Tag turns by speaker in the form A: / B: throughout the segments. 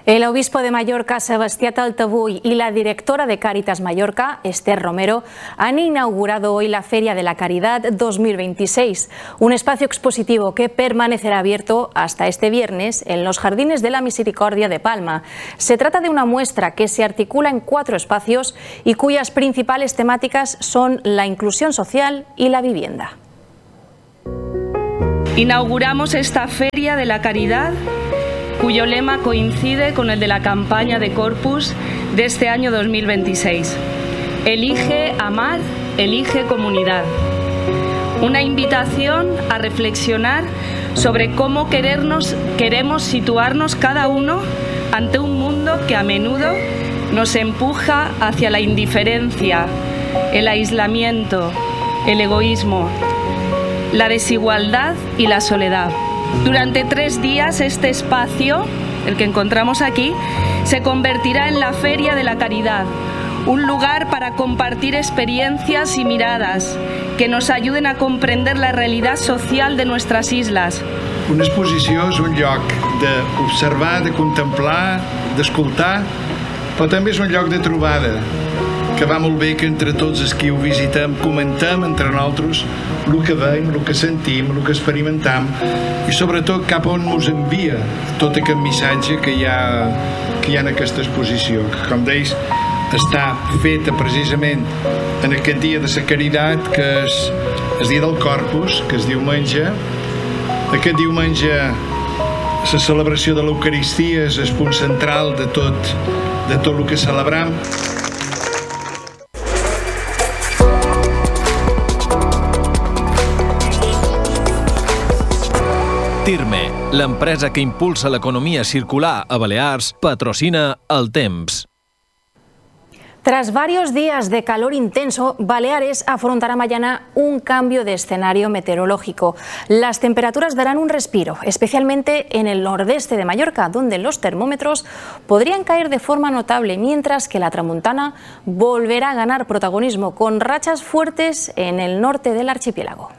A: El obispo de Mallorca, Sebastià Taltabull, y la directora de Cáritas Mallorca, Esther Romero, han inaugurado hoy la Feria de la Caridad 2026, un espacio expositivo que permanecerá abierto hasta este viernes en los Jardines de la Misericordia de Palma. Se trata de una muestra que se articula en 4 espacios y cuyas principales temáticas son la inclusión social y la vivienda.
B: Inauguramos esta Feria de la Caridad, cuyo lema coincide con el de la campaña de Corpus de este año 2026. Elige amar, elige comunidad. Una invitación a reflexionar sobre cómo queremos situarnos cada uno ante un mundo que a menudo nos empuja hacia la indiferencia, el aislamiento, el egoísmo, la desigualdad y la soledad. Durante 3 días este espacio, el que encontramos aquí, se convertirá en la Feria de la Caridad, un lugar para compartir experiencias y miradas que nos ayuden a comprender la realidad social de nuestras islas.
C: Una exposició és un lloc d'observar, de contemplar, d'escoltar, però també és un lloc de trobada, que va molt bé que entre tots els que ho visitem comentem entre nosaltres el que veiem, el que sentim, el que experimentem i sobretot cap on ens envia tot aquest missatge que hi ha en aquesta exposició, que com deies està feta precisament en aquest dia de la Caritat, que és el dia del Corpus, que és diumenge. Aquest diumenge la celebració de l'Eucaristia és el punt central de tot el que celebrem.
D: Tirme, l'empresa que impulsa l'economia circular a Balears, patrocina El Temps.
A: Tras varios días de calor intenso, Baleares afrontará mañana un cambio de escenario meteorológico. Las temperaturas darán un respiro, especialmente en el nordeste de Mallorca, donde los termómetros podrían caer de forma notable, mientras que la tramuntana volverá a ganar protagonismo con rachas fuertes en el norte del archipiélago.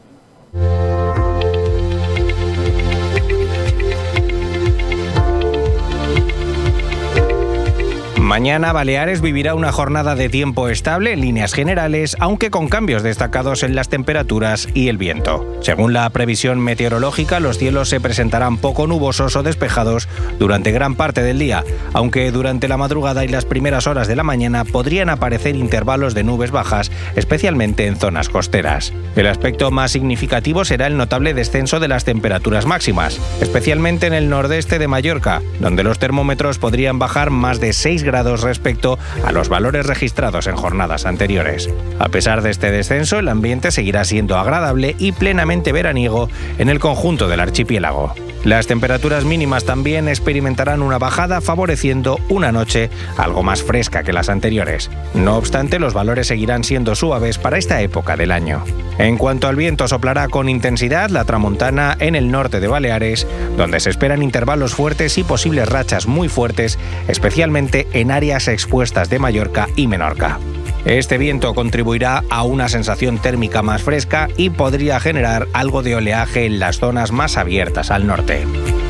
E: Mañana Baleares vivirá una jornada de tiempo estable en líneas generales, aunque con cambios destacados en las temperaturas y el viento. Según la previsión meteorológica, los cielos se presentarán poco nubosos o despejados durante gran parte del día, aunque durante la madrugada y las primeras horas de la mañana podrían aparecer intervalos de nubes bajas, especialmente en zonas costeras. El aspecto más significativo será el notable descenso de las temperaturas máximas, especialmente en el nordeste de Mallorca, donde los termómetros podrían bajar más de 6 grados respecto a los valores registrados en jornadas anteriores. A pesar de este descenso, el ambiente seguirá siendo agradable y plenamente veraniego en el conjunto del archipiélago. Las temperaturas mínimas también experimentarán una bajada, favoreciendo una noche algo más fresca que las anteriores. No obstante, los valores seguirán siendo suaves para esta época del año. En cuanto al viento, soplará con intensidad la tramontana en el norte de Baleares, donde se esperan intervalos fuertes y posibles rachas muy fuertes, especialmente en áreas expuestas de Mallorca y Menorca. Este viento contribuirá a una sensación térmica más fresca y podría generar algo de oleaje en las zonas más abiertas al norte.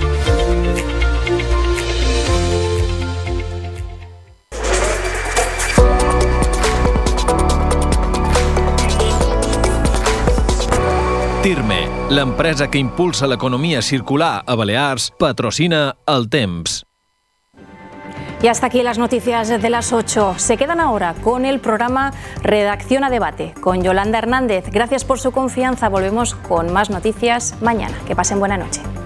D: Tirme, l'empresa que impulsa l'economia circular a Balears, patrocina El Temps.
A: Y hasta aquí las noticias de las 8. Se quedan ahora con el programa Redacción a Debate con Yolanda Hernández. Gracias por su confianza. Volvemos con más noticias mañana. Que pasen buena noche.